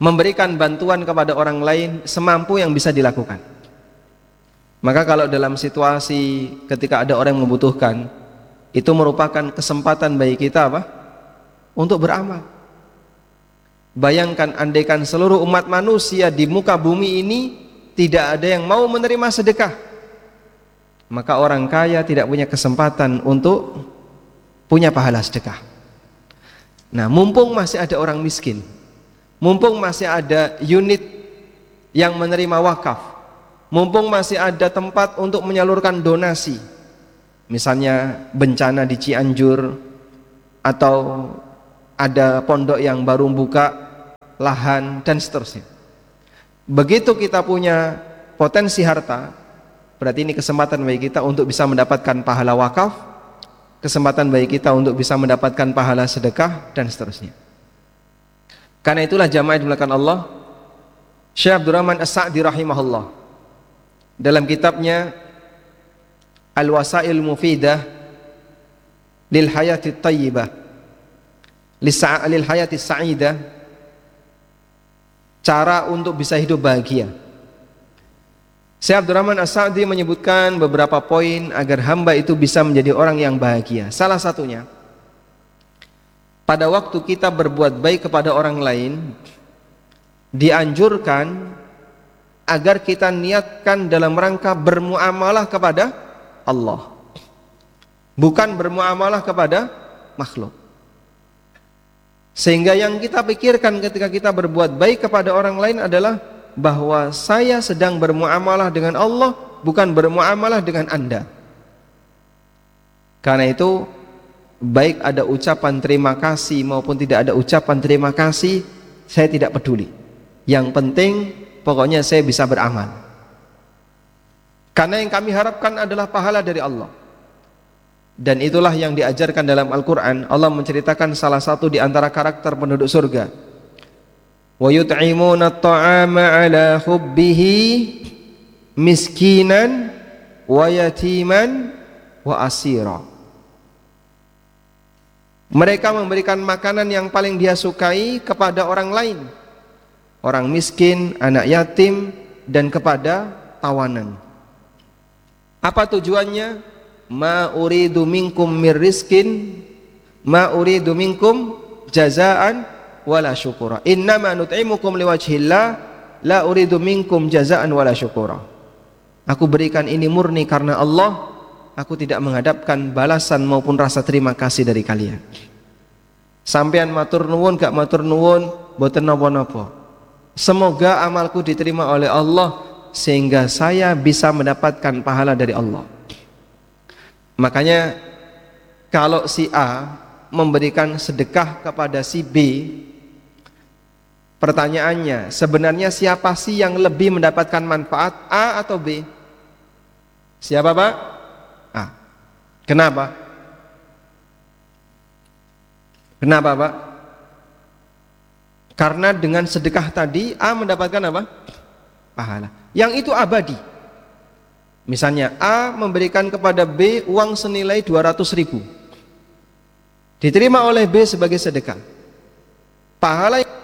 memberikan bantuan kepada orang lain semampu yang bisa dilakukan. Maka kalau dalam situasi ketika ada orang yang membutuhkan, itu merupakan kesempatan bagi kita apa? Untuk beramal. Bayangkan andaikan seluruh umat manusia di muka bumi ini tidak ada yang mau menerima sedekah, maka orang kaya tidak punya kesempatan untuk punya pahala sedekah. Nah, mumpung masih ada orang miskin, mumpung masih ada unit yang menerima wakaf, mumpung masih ada tempat untuk menyalurkan donasi, misalnya bencana di Cianjur, atau ada pondok yang baru buka lahan dan seterusnya. Begitu kita punya potensi harta, berarti ini kesempatan bagi kita untuk bisa mendapatkan pahala wakaf, kesempatan bagi kita untuk bisa mendapatkan pahala sedekah dan seterusnya. Karena itulah jamaah yang dimuliakan Allah, Syekh Abdurrahman As-Sa'di rahimahullah dalam kitabnya Al-Wasail Mufidah lil Hayati Tayyibah lil Hayati Sa'idah, cara untuk bisa hidup bahagia. Syekh Abdurrahman As-Sa'di menyebutkan beberapa poin agar hamba itu bisa menjadi orang yang bahagia. Salah satunya, pada waktu kita berbuat baik kepada orang lain, dianjurkan agar kita niatkan dalam rangka bermuamalah kepada Allah, bukan bermuamalah kepada makhluk. Sehingga yang kita pikirkan ketika kita berbuat baik kepada orang lain adalah bahwa saya sedang bermuamalah dengan Allah, bukan bermuamalah dengan Anda. Karena itu, baik ada ucapan terima kasih maupun tidak ada ucapan terima kasih, saya tidak peduli. Yang penting pokoknya saya bisa beramal. Karena yang kami harapkan adalah pahala dari Allah. Dan itulah yang diajarkan dalam Al-Quran. Allah menceritakan salah satu di antara karakter penduduk surga. Wa yut'imuna at-ta'ama ala hubbihi miskinan wa yatiman wa asira. Mereka memberikan makanan yang paling dia sukai kepada orang lain, orang miskin, anak yatim, dan kepada tawanan. Apa tujuannya? Ma uridu minkum mir rizkin, ma uridu minkum jazaan wala syukura. Innama nut'imukum liwajhillah, la uridu minkum jazaan wala syukura. Aku berikan ini murni karena Allah, aku tidak menghadapkan balasan maupun rasa terima kasih dari kalian. Sampean matur nuwun gak matur nuwun, boten napa-napa. Semoga amalku diterima oleh Allah sehingga saya bisa mendapatkan pahala dari Allah. Makanya kalau si A memberikan sedekah kepada si B, pertanyaannya sebenarnya siapa sih yang lebih mendapatkan manfaat, A atau B? Siapa Pak? A. Kenapa? Kenapa Pak? Karena dengan sedekah tadi A mendapatkan apa? Pahala. Yang itu abadi. Misalnya A memberikan kepada B uang senilai 200.000, diterima oleh B sebagai sedekah. Pahala yang